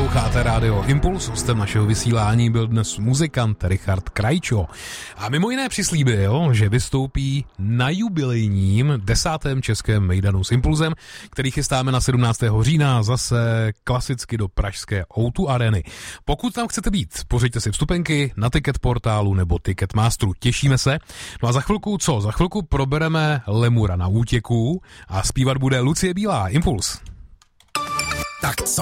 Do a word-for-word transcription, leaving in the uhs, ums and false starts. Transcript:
Posloucháte rádio Impuls, hostem našeho vysílání byl dnes muzikant Richard Krajčo. A mimo jiné přislíbil, že vystoupí na jubilejním desátém českém mejdanu s Impulzem, který chystáme na sedmnáctého října zase klasicky do pražské ó dva Areny. Pokud tam chcete být, pořiďte si vstupenky na Ticket portálu nebo Ticketmasteru. Těšíme se. No a za chvilku co? Za chvilku probereme Lemura na útěku a zpívat bude Lucie Bílá. Impuls. Tak co?